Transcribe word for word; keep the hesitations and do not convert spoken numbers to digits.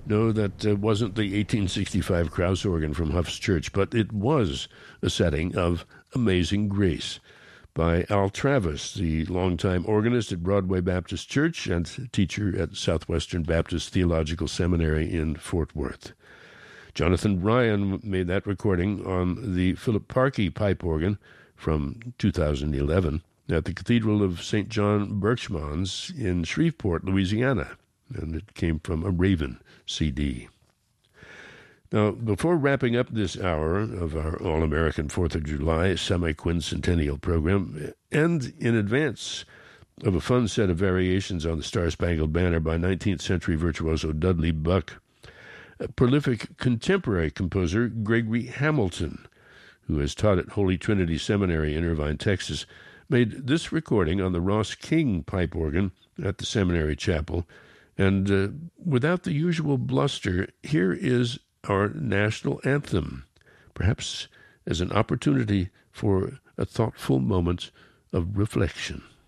No, that uh, wasn't the eighteen sixty-five Krauss organ from Huff's Church, but it was a setting of Amazing Grace by Al Travis, the longtime organist at Broadway Baptist Church and teacher at Southwestern Baptist Theological Seminary in Fort Worth. Jonathan Ryan made that recording on the Philip Parkey pipe organ from two thousand eleven at the Cathedral of Saint John Birchmans in Shreveport, Louisiana, and it came from a Raven C D. Now, before wrapping up this hour of our All-American Fourth of July semi-quincentennial program, and in advance of a fun set of variations on the Star-Spangled Banner by nineteenth century virtuoso Dudley Buck, a prolific contemporary composer Gregory Hamilton, who has taught at Holy Trinity Seminary in Irvine, Texas, made this recording on the Ross King pipe organ at the seminary chapel. And uh, without the usual bluster, here is our national anthem, perhaps as an opportunity for a thoughtful moment of reflection.